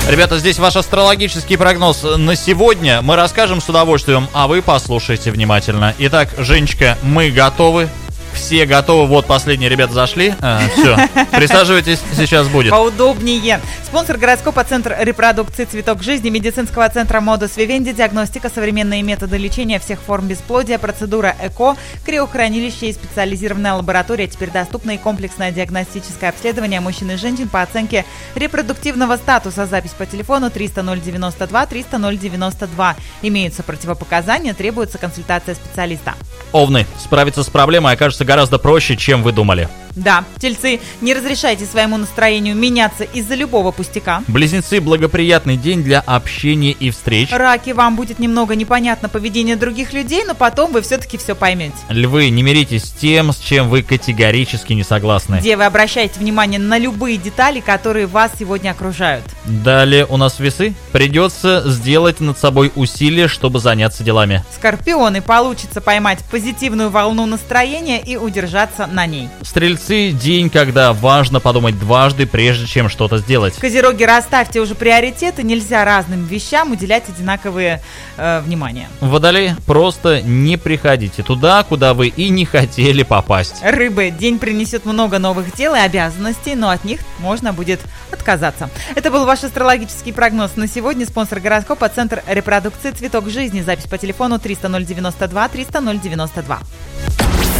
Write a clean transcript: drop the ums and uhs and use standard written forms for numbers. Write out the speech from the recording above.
Ребята, здесь ваш астрологический прогноз на сегодня. Мы расскажем с удовольствием, а вы послушайте внимательно. Итак, Женечка, мы готовы. Все готовы. Вот последние ребята зашли. Все, присаживайтесь, сейчас будет. Поудобнее. Спонсор гороскопа Центр репродукции «Цветок жизни», медицинского центра Модус Вивенди, диагностика, современные методы лечения всех форм бесплодия, процедура ЭКО, криохранилище и специализированная лаборатория. Теперь доступно и комплексное диагностическое обследование мужчин и женщин по оценке репродуктивного статуса. Запись по телефону 300-092. Имеются противопоказания, требуется консультация специалиста. Овны, справиться с проблемой окажется гораздо проще, чем вы думали. Да, тельцы, не разрешайте своему настроению меняться из-за любого пустяка. Близнецы, благоприятный день для общения и встреч. Раки, вам будет немного непонятно поведение других людей, но потом вы все-таки все поймете. Львы, не миритесь с тем, с чем вы категорически не согласны. Девы, обращайте внимание на любые детали, которые вас сегодня окружают. Далее у нас весы. Придется сделать над собой усилие, чтобы заняться делами. Скорпионы, получится поймать позитивную волну настроения и удержаться на ней. Стрельцы, день, когда важно подумать дважды, прежде чем что-то сделать. Козероги, расставьте уже приоритеты, нельзя разным вещам уделять одинаковое внимание. Водолеи, просто не приходите туда, куда вы и не хотели попасть. Рыбы, день принесет много новых дел и обязанностей, но от них можно будет отказаться. Это был ваш астрологический прогноз на сегодня. Спонсор гороскопа Центр репродукции «Цветок жизни». Запись по телефону 300 092 300 092.